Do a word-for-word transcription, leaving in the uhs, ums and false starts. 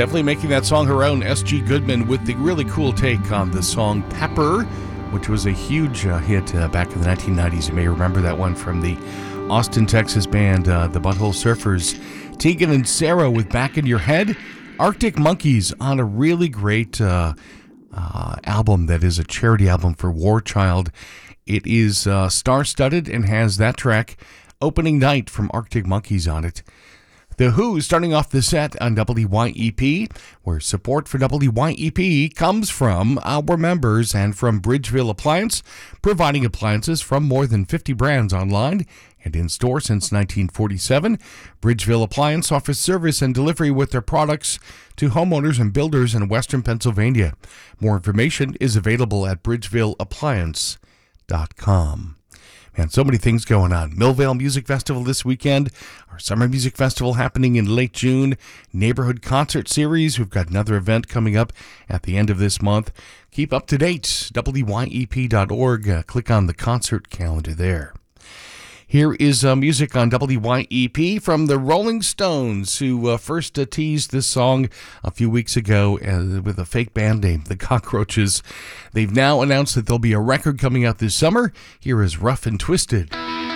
definitely making that song her own. S G Goodman with the really cool take on the song Pepper, which was a huge uh, hit uh, back in the nineteen nineties. You may remember that one from the Austin, Texas band, uh, the Butthole Surfers. Tegan and Sarah with Back in Your Head. Arctic Monkeys on a really great uh, uh, album that is a charity album for War Child. It is uh, star-studded and has that track, Opening Night, from Arctic Monkeys on it. The Who starting off the set on W Y E P, where support for W Y E P comes from our members and from Bridgeville Appliance, providing appliances from more than fifty brands online and in store since nineteen forty-seven. Bridgeville Appliance offers service and delivery with their products to homeowners and builders in Western Pennsylvania. More information is available at bridgeville appliance dot com. Man, so many things going on. Millvale Music Festival this weekend. Our Summer Music Festival happening in late June. Neighborhood Concert Series. We've got another event coming up at the end of this month. Keep up to date. W Y E P dot org. Uh, click on the concert calendar there. Here is uh, music on W Y E P from the Rolling Stones, who uh, first uh, teased this song a few weeks ago uh, with a fake band name, The Cockroaches. They've now announced that there'll be a record coming out this summer. Here is Rough and Twisted.